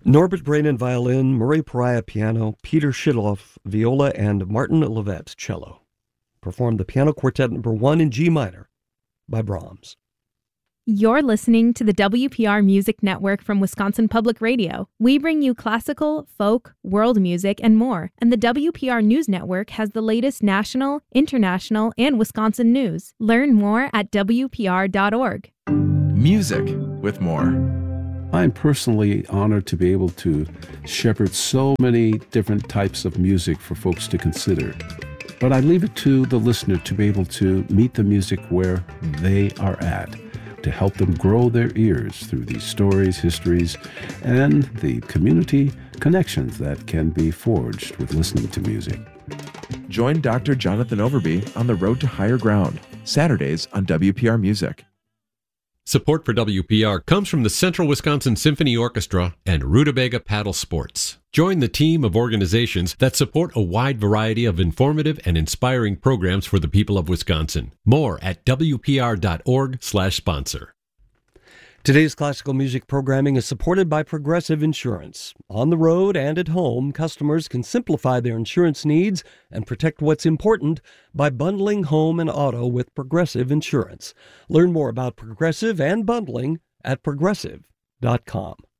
Norbert Brainin violin, Murray Pariah piano, Peter Shidloff viola, and Martin Levett cello. Performed the Piano Quartet No. 1 in G minor by Brahms. You're listening to the WPR Music Network from Wisconsin Public Radio. We bring you classical, folk, world music, and more. And the WPR News Network has the latest national, international, and Wisconsin news. Learn more at WPR.org. Music with more. I'm personally honored to be able to shepherd so many different types of music for folks to consider. But I leave it to the listener to be able to meet the music where they are at, to help them grow their ears through these stories, histories, and the community connections that can be forged with listening to music. Join Dr. Jonathan Overby on the Road to Higher Ground, Saturdays on WPR Music. Support for WPR comes from the Central Wisconsin Symphony Orchestra and Rutabaga Paddle Sports. Join the team of organizations that support a wide variety of informative and inspiring programs for the people of Wisconsin. More at WPR.org/sponsor. Today's classical music programming is supported by Progressive Insurance. On the road and at home, customers can simplify their insurance needs and protect what's important by bundling home and auto with Progressive Insurance. Learn more about Progressive and bundling at progressive.com.